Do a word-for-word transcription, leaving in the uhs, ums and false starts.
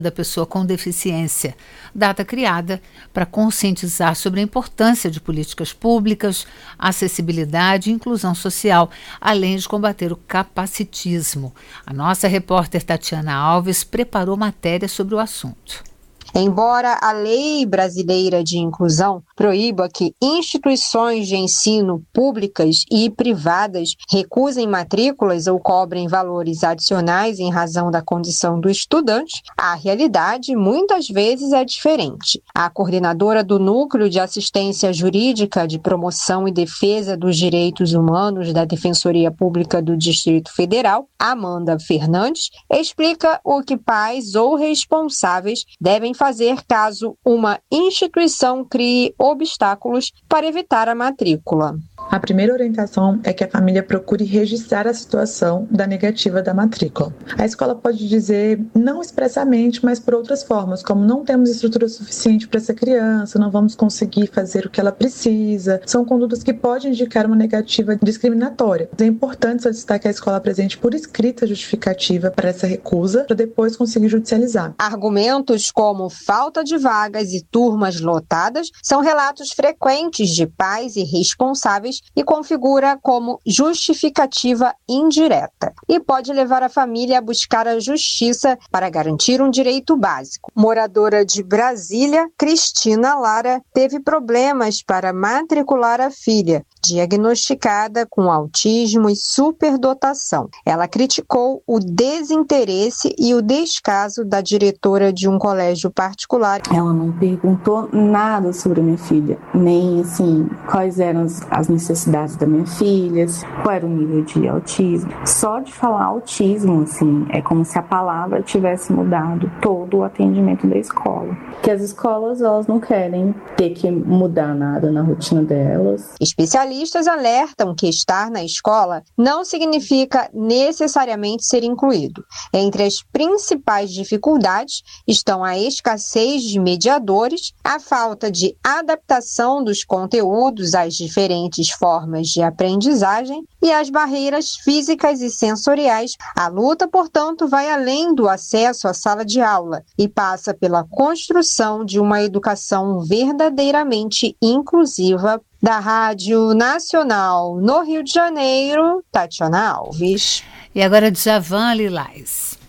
da pessoa com deficiência, data criada para conscientizar sobre a importância de políticas públicas, acessibilidade e inclusão social, além de combater o capacitismo. A nossa repórter Tatiana Alves preparou matéria sobre o assunto. Embora a lei brasileira de inclusão proíba que instituições de ensino públicas e privadas recusem matrículas ou cobrem valores adicionais em razão da condição do estudante, a realidade muitas vezes é diferente. A coordenadora do Núcleo de Assistência Jurídica de Promoção e Defesa dos Direitos Humanos da Defensoria Pública do Distrito Federal, Amanda Fernandes, explica o que pais ou responsáveis devem fazer caso uma instituição crie obstáculos para evitar a matrícula. A primeira orientação é que a família procure registrar a situação da negativa da matrícula. A escola pode dizer, não expressamente, mas por outras formas, como não temos estrutura suficiente para essa criança, não vamos conseguir fazer o que ela precisa. São condutas que podem indicar uma negativa discriminatória. É importante solicitar que a escola apresente por escrita justificativa para essa recusa, para depois conseguir judicializar. Argumentos como falta de vagas e turmas lotadas são relatos frequentes de pais e responsáveis e configura como justificativa indireta e pode levar a família a buscar a justiça para garantir um direito básico. Moradora de Brasília, Cristina Lara teve problemas para matricular a filha, diagnosticada com autismo e superdotação. Ela criticou o desinteresse e o descaso da diretora de um colégio particular. Ela não perguntou nada sobre a minha filha, nem assim, quais eram as, as necessidades da minha filha, qual era o nível de autismo. Só de falar autismo, assim, é como se a palavra tivesse mudado todo o atendimento da escola. Que as escolas, elas não querem ter que mudar nada na rotina delas. Especialistas alertam que estar na escola não significa necessariamente ser incluído. Entre as principais dificuldades estão a escassez de mediadores, a falta de adaptação dos conteúdos às diferentes formas de aprendizagem e as barreiras físicas e sensoriais. A luta, portanto, vai além do acesso à sala de aula e passa pela construção de uma educação verdadeiramente inclusiva. Da Rádio Nacional no Rio de Janeiro, Tatiana Alves. E agora Djavan Lilás.